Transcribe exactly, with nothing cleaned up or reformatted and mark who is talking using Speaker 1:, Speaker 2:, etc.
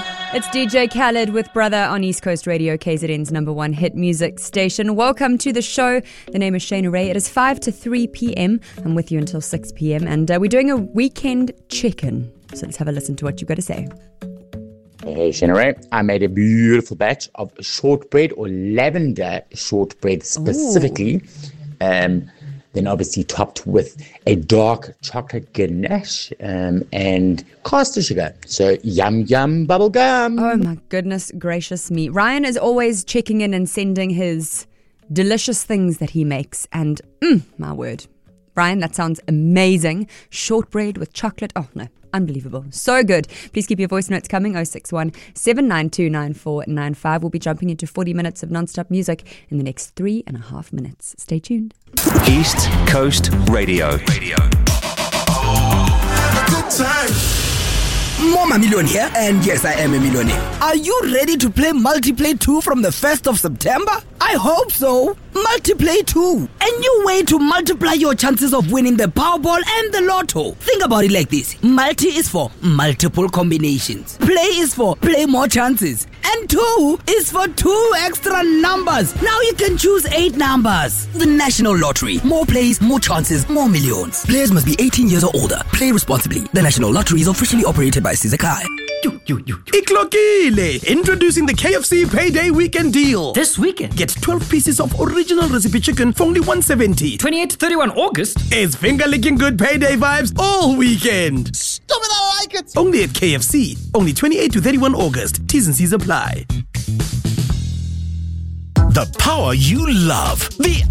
Speaker 1: It's D J Khaled with Brother on East Coast Radio, K Z N's number one hit music station. Welcome to the show. The name is Shayna Ray. It is five to three p.m. I'm with you until six p.m. and uh, we're doing a weekend check-in. So let's have a listen to what you've got to say.
Speaker 2: Hey, Shayna Ray. I made a beautiful batch of shortbread or lavender shortbread specifically. Um, then obviously topped with a dark chocolate ganache um, and caster sugar. So yum, yum, bubble gum.
Speaker 1: Oh my goodness gracious me. Ryan is always checking in and sending his delicious things that he makes. And mm, my word. Ryan, that sounds amazing. Shortbread with chocolate. Oh no, unbelievable. So good. Please keep your voice notes coming. oh six one, seven nine two, nine four nine five. We'll be jumping into forty minutes of non-stop music in the next three and a half minutes. Stay tuned.
Speaker 3: East Coast Radio. Radio.
Speaker 4: Good time. Mama Million here, and yes, I am a millionaire. Are you ready to play Multiplay two from the first of September? I hope so. Multiplay two. A new way to multiply your chances of winning the Powerball and the Lotto. Think about it like this. Multi is for multiple combinations. Play is for play more chances. And two is for two extra numbers. Now you can choose eight numbers. The National Lottery. More plays, more chances, more millions. Players must be eighteen years or older. Play responsibly. The National Lottery is officially operated by Sizakai.
Speaker 5: You, you, you. Iklokile! Introducing the K F C Payday Weekend Deal.
Speaker 6: This weekend?
Speaker 5: Get twelve pieces of original recipe chicken for only one hundred seventy.
Speaker 6: twenty-eight to thirty-one August?
Speaker 5: It's finger-licking good payday vibes all weekend.
Speaker 7: Stop it, I like it!
Speaker 5: Only at K F C. Only twenty-eight to thirty-one August. T's and C's apply.
Speaker 3: The power you love. The